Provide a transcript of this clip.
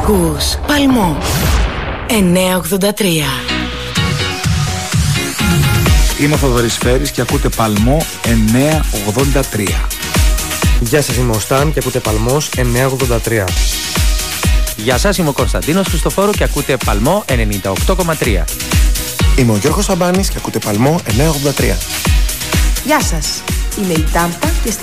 Ακούς Παλμό 983. Είμαι ο Θοδωρής Φέρης και ακούτε Παλμό 983. Γεια σας, είμαι ο Σταν και ακούτε Παλμός 983. Γεια σας, είμαι ο Κωνσταντίνος Χριστοφόρου και ακούτε Παλμό 98,3. Είμαι ο Γιώργος Σαμπάνης και ακούτε Παλμό 983. Γεια σας, είμαι η Τάμπα και